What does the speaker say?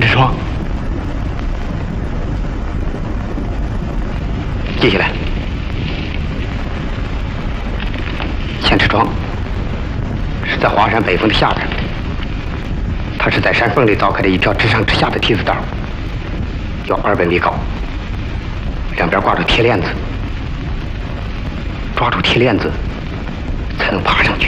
千尺窗。记下来，千尺窗是在华山北峰的下边，它是在山缝里凿开的一条直上直下的梯子道，有200米高，两边挂着铁链子，抓住铁链子才能爬上去。